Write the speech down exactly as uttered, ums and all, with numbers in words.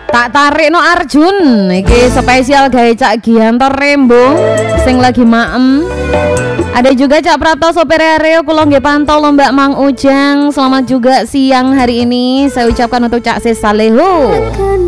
Tak tarik no Arjun iki spesial gawe Cak Giantor Rembo sing lagi maem. Ada juga Cak Prato sopir Areo kula nggih pantau lho Mbak Mang Ujang. Selamat juga siang hari ini saya ucapkan untuk Cak Sis Saleho.